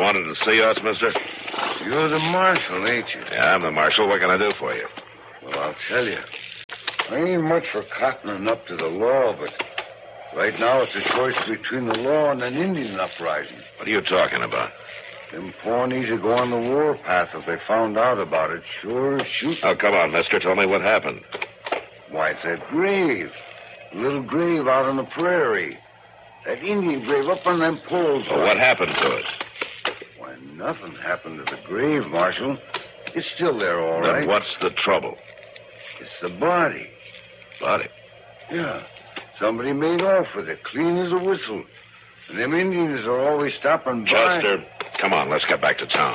wanted to see us, mister? You're the marshal, ain't you? Yeah, I'm the marshal. What can I do for you? Well, I'll tell you. I ain't much for cottoning up to the law, but right now it's a choice between the law and an Indian uprising. What are you talking about? Them Pawnees would go on the warpath if they found out about it. Sure as shooting. Oh, come on, mister. Tell me what happened. Why, it's that grave. A little grave out on the prairie. That Indian grave up on them poles. Well, what happened to it? Why, nothing happened to the grave, Marshal. It's still there, all Then right. what's the trouble? It's the body. Body? Yeah. Somebody made off with it, clean as a whistle. And them Indians are always stopping by. Chester, come on, let's get back to town.